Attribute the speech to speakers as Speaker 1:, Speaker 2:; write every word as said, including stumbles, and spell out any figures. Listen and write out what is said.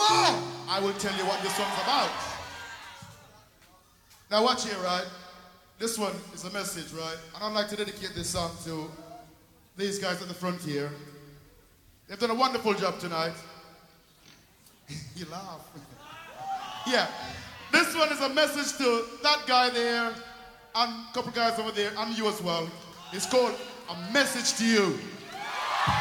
Speaker 1: more, I will tell you what this song's about. Now watch here, right? This one is a message, right? And I'd like to dedicate this song to these guys at the front here. They've done a wonderful job tonight. You laugh. Yeah. This one is a message to that guy there and a couple guys over there and you as well. It's called A Message to You.